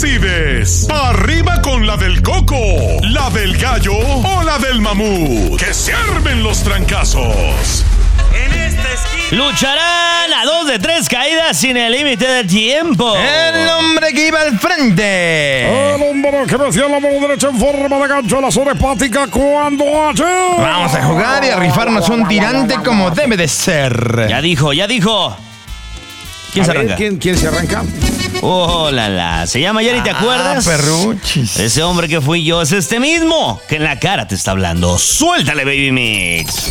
decides. ¿Pa' arriba con la del coco, la del gallo o la del mamut? ¡Que se armen los trancazos! En esta esquina lucharán a 2 de 3 caídas sin el límite de tiempo. El hombre que iba al frente. El hombre que metía la mano derecha en forma de gancho a la zona hepática cuando ayer. Vamos a jugar y a rifarnos un tirante como debe de ser. Ya dijo. ¿Quién se arranca? ¿Quién se arranca? Oh, se llama Yari, ¿te acuerdas? Perruchis. Ese hombre que fui yo es este mismo que en la cara te está hablando. ¡Suéltale, Baby Mix!